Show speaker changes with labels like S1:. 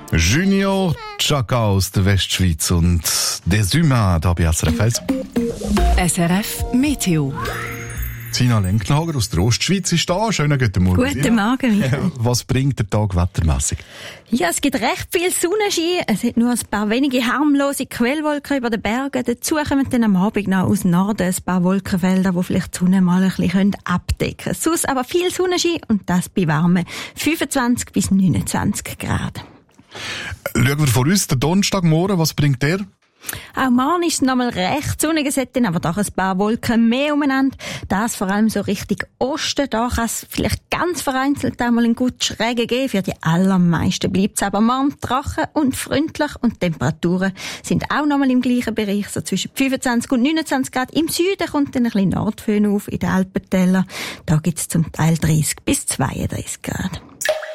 S1: Junior Chaka aus der Westschweiz und Des Humains da bei SRF 1.
S2: SRF Meteo.
S1: Sina Lenknager aus der Ostschweiz ist da. Schönen guten Morgen.
S3: Guten Morgen.
S1: Was bringt der Tag wettermässig?
S3: Ja, es gibt recht viel Sonnenschein. Es hat nur ein paar wenige harmlose Quellwolken über den Bergen. Dazu kommen dann am Abend noch aus Norden ein paar Wolkenfelder, die vielleicht die Sonne mal ein bisschen abdecken können. Sonst aber viel Sonnenschein und das bei warmen 25 bis 29 Grad.
S1: Schauen wir vor uns, der Donnerstagmorgen, was bringt der?
S3: Auch morgen ist es nochmal recht sonnig, es hat dann aber doch ein paar Wolken mehr umeinander. Das vor allem so Richtung Osten. Da kann es vielleicht ganz vereinzelt einmal einen guten Schräge geben. Für die allermeisten bleibt es aber morgen trocken und freundlich. Und die Temperaturen sind auch nochmal im gleichen Bereich, so zwischen 25 und 29 Grad. Im Süden kommt dann ein bisschen Nordföhn auf, in den Alpentälern. Da gibt es zum Teil 30 bis 32 Grad.